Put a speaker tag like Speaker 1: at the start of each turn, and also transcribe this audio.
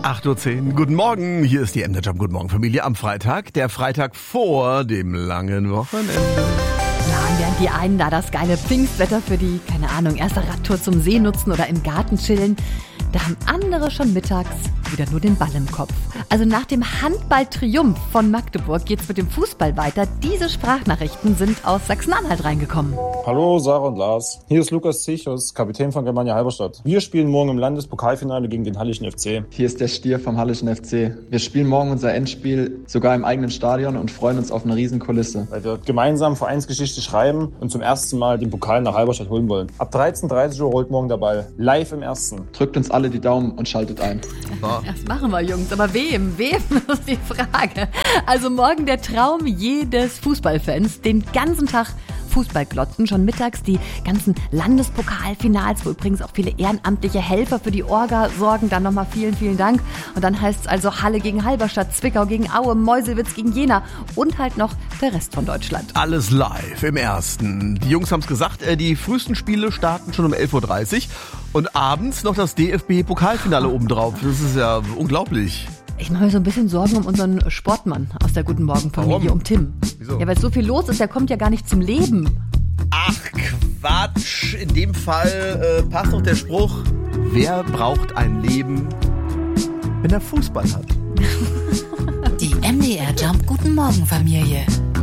Speaker 1: 8:10 Uhr. Guten Morgen, hier ist die MDR Jump. Guten Morgen, Familie, am Freitag. Der Freitag vor dem langen Wochenende.
Speaker 2: Ja, während die einen da das geile Pfingstwetter für die, keine Ahnung, erste Radtour zum See nutzen oder im Garten chillen, da haben andere schon mittags wieder nur den Ball im Kopf. Also nach dem Handball-Triumph von Magdeburg geht's mit dem Fußball weiter. Diese Sprachnachrichten sind aus Sachsen-Anhalt reingekommen.
Speaker 3: Hallo Sarah und Lars, hier ist Lukas Zichos, Kapitän von Germania Halberstadt. Wir spielen morgen im Landespokalfinale gegen den Hallischen FC.
Speaker 4: Hier ist der Stier vom Hallischen FC. Wir spielen morgen unser Endspiel sogar im eigenen Stadion und freuen uns auf eine Riesenkulisse.
Speaker 3: Weil wir gemeinsam Vereinsgeschichte schreiben und zum ersten Mal den Pokal nach Halberstadt holen wollen. Ab 13:30 Uhr rollt morgen der Ball. Live im Ersten.
Speaker 4: Drückt uns alle die Daumen und schaltet ein.
Speaker 2: Das machen wir, Jungs. Aber wem? Wem ist die Frage. Also morgen der Traum jedes Fußballfans. Den ganzen Tag Fußball glotzen. Schon mittags die ganzen Landespokalfinals, wo übrigens auch viele ehrenamtliche Helfer für die Orga sorgen. Dann nochmal vielen, vielen Dank. Und dann heißt es also Halle gegen Halberstadt, Zwickau gegen Aue, Meuselwitz gegen Jena und halt noch der Rest von Deutschland.
Speaker 1: Alles live im Ersten. Die Jungs haben es gesagt, die frühesten Spiele starten schon um 11:30 Uhr. Und abends noch das DFB-Pokalfinale obendrauf. Das ist ja unglaublich.
Speaker 2: Ich mache mir so ein bisschen Sorgen um unseren Sportmann aus der Guten Morgen-Familie, um Tim.
Speaker 1: Wieso?
Speaker 2: Ja, weil so viel los ist, der kommt ja gar nicht zum Leben.
Speaker 1: Ach Quatsch, in dem Fall passt doch der Spruch, wer braucht ein Leben, wenn er Fußball hat?
Speaker 5: Die MDR Jump Guten Morgen Familie.